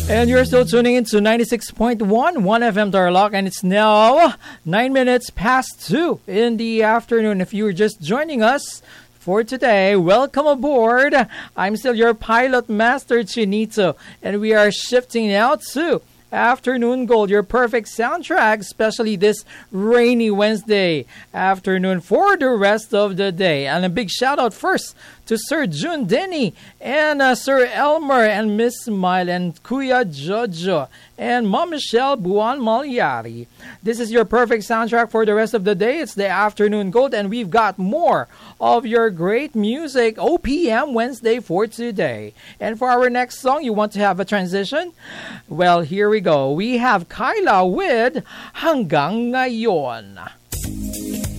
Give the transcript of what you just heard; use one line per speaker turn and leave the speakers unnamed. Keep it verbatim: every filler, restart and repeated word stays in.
And you're still tuning in to ninety-six point one, one F M Tarlac, and it's now nine minutes past two in the afternoon. If you were just joining us for today, welcome aboard. I'm still your pilot master, Chinito, and we are shifting now to Afternoon Gold, your perfect soundtrack, especially this rainy Wednesday afternoon for the rest of the day. And a big shout out first to Sir June Denny and uh, Sir Elmer and Miss Smile and Kuya Jojo and Mom Michelle Buwan Malyari. This is your perfect soundtrack for the rest of the day. It's the Afternoon Gold, and we've got more of your great music O P M Wednesday for today. And for our next song, you want to have a transition? Well, here we go. We have Kyla with Hanggang Ngayon.